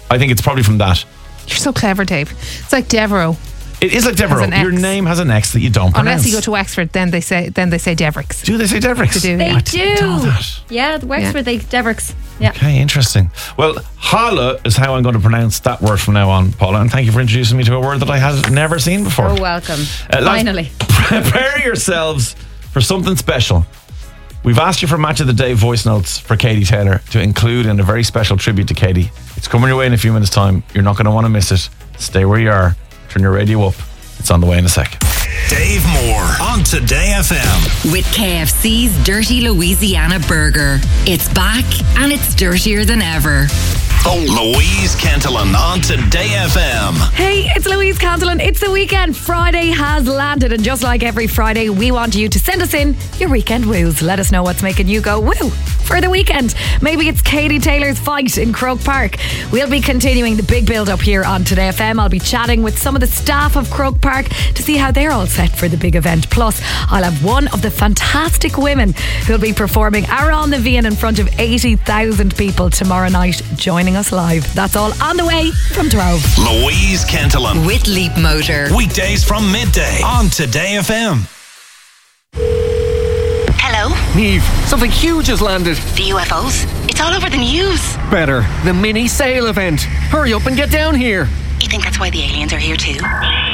I think it's probably from that. You're so clever, Dave. It's like Devereux. It is like Devereux. Your name has an X that you don't pronounce. Unless you go to Wexford, then they say Devereux. Do they say Devereux? They do. They Yeah. do. Yeah, the Wexford, they Devereux. Yeah. Okay, interesting. Well, challah is how I'm going to pronounce that word from now on, Paula, and thank you for introducing me to a word that I had never seen before. Oh, welcome. Finally. Prepare yourselves for something special. We've asked you for Match of the Day voice notes for Katie Taylor to include in a very special tribute to Katie. It's coming your way in a few minutes' time. You're not going to want to miss it. Stay where you are. Turn your radio up. It's on the way in a sec. Dave Moore on Today FM. With KFC's Dirty Louisiana Burger. It's back and it's dirtier than ever. Louise Cantillon on Today FM. Hey, it's Louise Cantillon. It's the weekend. Friday has landed, and just like every Friday, we want you to send us in your weekend woos. Let us know what's making you go woo for the weekend. Maybe it's Katie Taylor's fight in Croke Park. We'll be continuing the big build-up here on Today FM. I'll be chatting with some of the staff of Croke Park to see how they're all set for the big event. Plus, I'll have one of the fantastic women who'll be performing Around the Vian in front of 80,000 people tomorrow night, joining us live. That's all on the way from 12. Louise Cantillon with Leap Motor. Weekdays from midday on Today FM. Hello? Niamh, something huge has landed. The UFOs? It's all over the news. Better, the mini sale event. Hurry up and get down here. You think that's why the aliens are here too?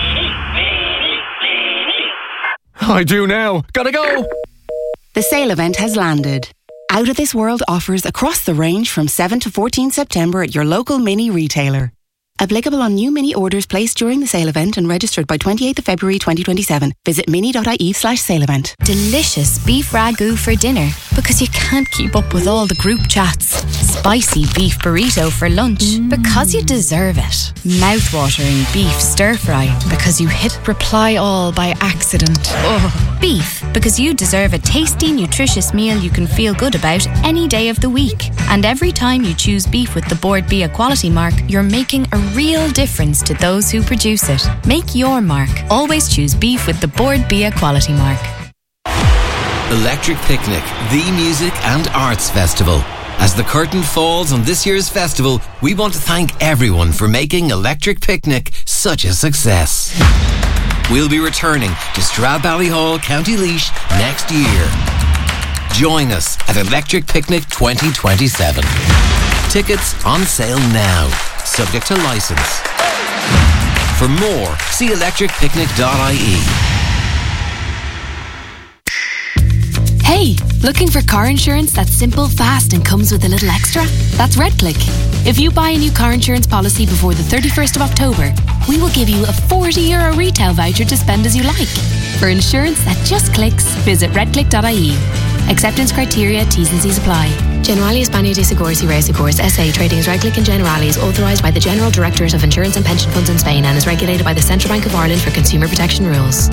I do now. Gotta go. The sale event has landed. Out of This World offers across the range from 7 to 14 September at your local mini retailer. Applicable on new mini orders placed during the sale event and registered by 28th of February 2027. Visit mini.ie/sale event. Delicious beef ragu for dinner because you can't keep up with all the group chats. Spicy beef burrito for lunch because you deserve it. Mouth-watering beef stir-fry because you hit reply all by accident. Ugh. Beef because you deserve a tasty, nutritious meal you can feel good about any day of the week. And every time you choose beef with the Board Bia quality mark, you're making a real difference to those who produce it. Make your mark. Always choose beef with the Board Bia quality mark. Electric Picnic, the music and arts festival. As the curtain falls on this year's festival, we want to thank everyone for making Electric Picnic such a success. We'll be returning to Stradbally County Laois next year. Join us at Electric Picnic 2027. Tickets on sale now, subject to licence. For more, see electricpicnic.ie. Hey, looking for car insurance that's simple, fast and comes with a little extra? That's RedClick. If you buy a new car insurance policy before the 31st of October, we will give you a €40 retail voucher to spend as you like. For insurance that just clicks, visit redclick.ie. Acceptance criteria, T's and C's apply. Generali España de Seguros y Reaseguros S.A. Trading as RedClick and Generali is authorised by the General Directorate of Insurance and Pension Funds in Spain and is regulated by the Central Bank of Ireland for consumer protection rules.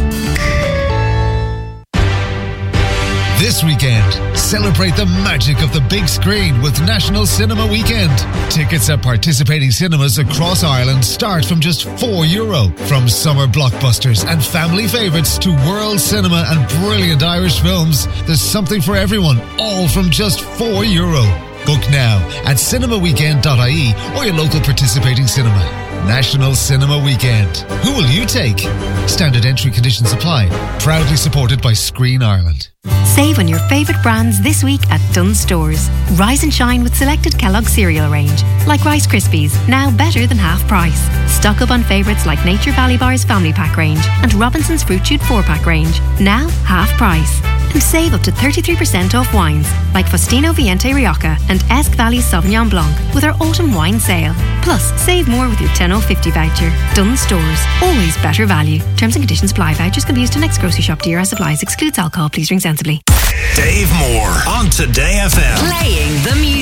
This weekend, celebrate the magic of the big screen with National Cinema Weekend. Tickets at participating cinemas across Ireland start from just €4. From summer blockbusters and family favourites to world cinema and brilliant Irish films, there's something for everyone, all from just €4. Book now at cinemaweekend.ie or your local participating cinema. National Cinema Weekend. Who will you take? Standard entry conditions apply. Proudly supported by Screen Ireland. Save on your favourite brands this week at Dunnes Stores. Rise and shine with selected Kellogg's cereal range, like Rice Krispies, now better than half price. Stock up on favourites like Nature Valley Bar's Family Pack range and Robinson's Fruit Shoot 4-pack range, now half price. And save up to 33% off wines like Faustino Viente Rioja and Esk Valley Sauvignon Blanc with our autumn wine sale. Plus, save more with your 10/50 voucher. Dunnes Stores, always better value. Terms and conditions apply. Vouchers can be used to next grocery shop to year supplies. Excludes alcohol. Please drink sensibly. Dave Moore on Today FM. Playing the music.